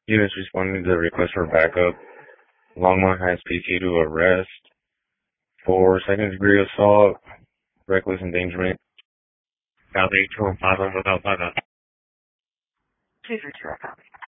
Units responding to the request for backup. Longmont has PT to arrest for second degree assault, reckless endangerment. Copy, 215 without backup. Please return a copy.